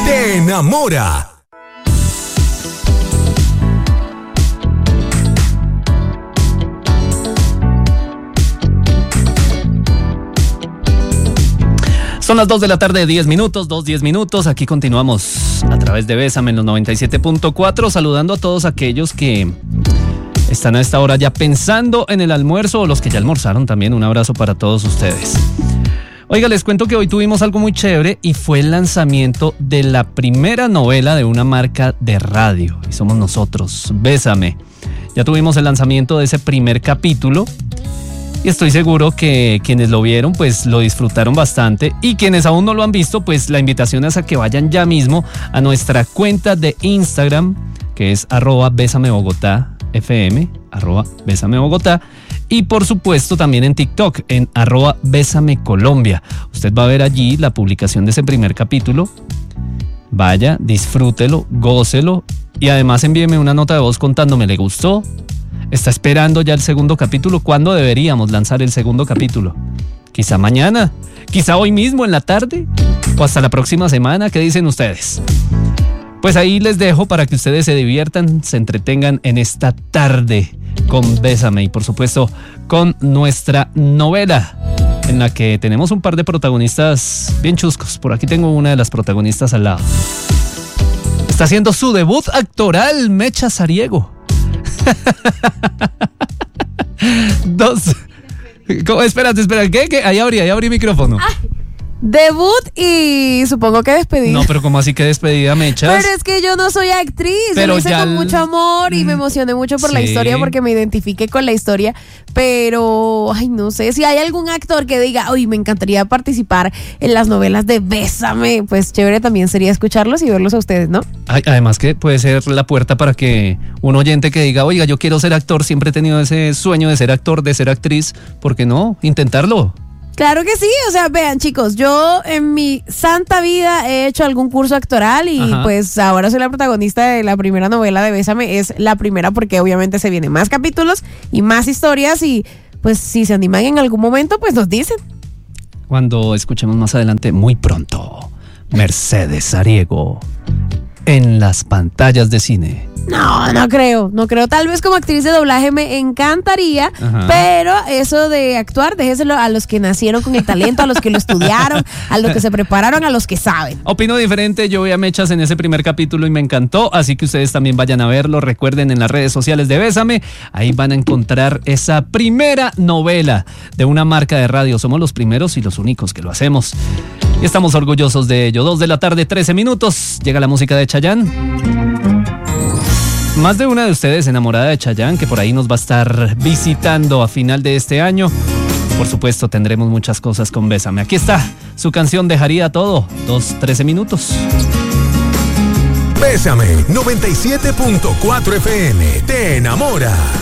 te enamora. Son las 2 de la tarde, 10 minutos, 2:10 minutos. Aquí continuamos a través de Bésame en los 97.4, saludando a todos aquellos que están a esta hora ya pensando en el almuerzo o los que ya almorzaron también. Un abrazo para todos ustedes. Oiga, les cuento que hoy tuvimos algo muy chévere y fue el lanzamiento de la primera novela de una marca de radio. Y somos nosotros, Bésame. Ya tuvimos el lanzamiento de ese primer capítulo. Y estoy seguro que quienes lo vieron pues lo disfrutaron bastante, y quienes aún no lo han visto pues la invitación es a que vayan ya mismo a nuestra cuenta de Instagram, que es @BésameBogotá_FM, @BésameBogotá, y por supuesto también en TikTok en @BésameColombia. Usted va a ver allí la publicación de ese primer capítulo. Vaya, disfrútelo, gócelo y además envíeme una nota de voz contándome, ¿le gustó? ¿Está esperando ya el segundo capítulo? ¿Cuándo deberíamos lanzar el segundo capítulo? ¿Quizá mañana? ¿Quizá hoy mismo en la tarde? ¿O hasta la próxima semana? ¿Qué dicen ustedes? Pues ahí les dejo para que ustedes se diviertan, se entretengan en esta tarde con Bésame y por supuesto con nuestra novela, en la que tenemos un par de protagonistas bien chuscos. Por aquí tengo una de las protagonistas al lado. Está haciendo su debut actoral, Mecha Sariego. Espera, ¿qué? Ahí abrí micrófono. Ay, debut y supongo que despedida. No, pero ¿cómo así que despedida, Mechas? Pero es que yo no soy actriz, pero yo lo hice con mucho amor y me emocioné mucho por la historia, porque me identifiqué con la historia, pero, ay, no sé, si hay algún actor que diga, uy, me encantaría participar en las novelas de Bésame, pues chévere también sería escucharlos y verlos a ustedes, ¿no? Además que puede ser la puerta para que un oyente que diga, oiga, yo quiero ser actor, siempre he tenido ese sueño de ser actor, de ser actriz, ¿por qué no? Intentarlo. Claro que sí, o sea, vean chicos, yo en mi santa vida he hecho algún curso actoral y pues ahora soy la protagonista de la primera novela de Bésame. Es la primera porque obviamente se vienen más capítulos y más historias y pues si se animan en algún momento pues nos dicen. Cuando escuchemos más adelante, muy pronto, Mercedes Sariego en las pantallas de cine. No creo. Tal vez como actriz de doblaje me encantaría, pero eso de actuar, déjeselo a los que nacieron con el talento, a los que lo estudiaron, a los que se prepararon, a los que saben. Opino diferente, yo vi a Mechas en ese primer capítulo y me encantó, así que ustedes también vayan a verlo. Recuerden, en las redes sociales de Bésame, ahí van a encontrar esa primera novela de una marca de radio. Somos los primeros y los únicos que lo hacemos. Y estamos orgullosos de ello. 2 de la tarde, 13 minutos. Llega la música de Chayanne. Más de una de ustedes enamorada de Chayanne, que por ahí nos va a estar visitando a final de este año. Por supuesto, tendremos muchas cosas con Bésame. Aquí está, su canción Dejaría Todo, 2:13 minutos. Bésame, 97.4 FM, te enamora.